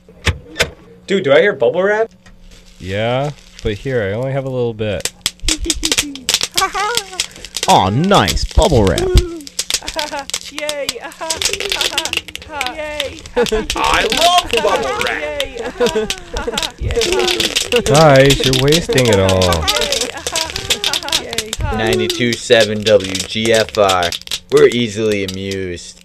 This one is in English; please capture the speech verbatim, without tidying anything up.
Dude, do I hear bubble wrap? Yeah, but here, I only have a little bit. Aw, nice. Bubble wrap. Yay! Yay! I love bubble wrap! Guys, you're wasting it all. ninety-two point seven W G F R. We're easily amused.